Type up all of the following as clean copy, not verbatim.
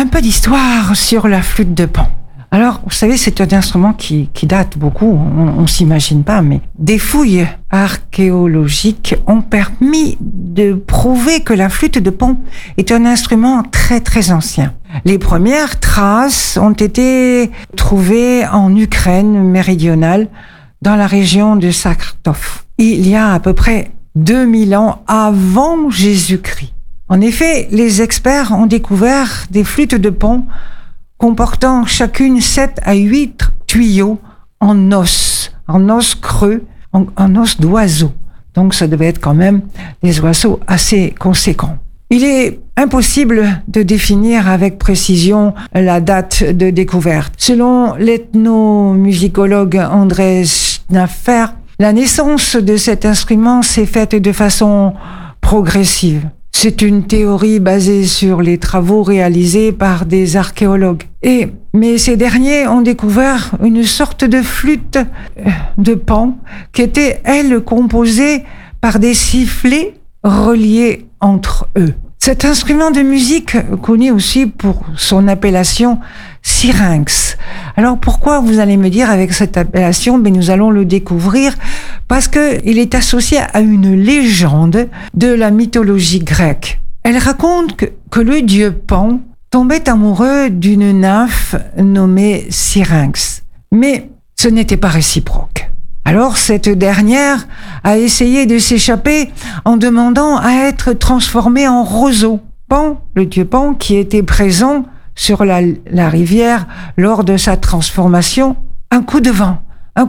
peu d'histoire sur la flûte de Pan. Alors, vous savez, c'est un instrument qui date beaucoup, on s'imagine pas, mais des fouilles archéologiques ont permis de prouver que la flûte de Pan est un instrument très très ancien. Les premières traces ont été trouvées en Ukraine méridionale, dans la région de Sarkov. Il y a à peu près 2000 ans avant Jésus-Christ. En effet, les experts ont découvert des flûtes de Pan comportant chacune 7 à 8 tuyaux en os creux, en os d'oiseau. Donc ça devait être quand même des oiseaux assez conséquents. Il est impossible de définir avec précision la date de découverte. Selon l'ethnomusicologue André Schnaffer, la naissance de cet instrument s'est faite de façon progressive. C'est une théorie basée sur les travaux réalisés par des archéologues. Mais ces derniers ont découvert une sorte de flûte de Pan qui était, elle, composée par des sifflets reliés entre eux. Cet instrument de musique, connu aussi pour son appellation syrinx. Alors pourquoi, vous allez me dire, avec cette appellation, mais nous allons le découvrir, parce que il est associé à une légende de la mythologie grecque. Elle raconte que le dieu Pan tombait amoureux d'une nymphe nommée Syrinx. Mais ce n'était pas réciproque. Alors cette dernière a essayé de s'échapper en demandant à être transformée en roseau. Pan, le dieu Pan, qui était présent sur la rivière lors de sa transformation, un coup de vent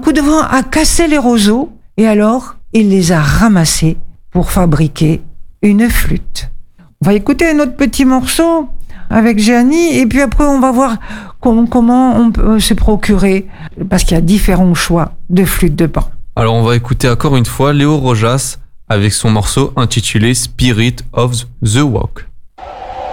a cassé les roseaux et alors il les a ramassés pour fabriquer une flûte. On va écouter un autre petit morceau avec Gianni et puis après on va voir comment on peut se procurer, parce qu'il y a différents choix de flûte de Pan. Alors on va écouter encore une fois Léo Rojas avec son morceau intitulé Spirit of the Walk.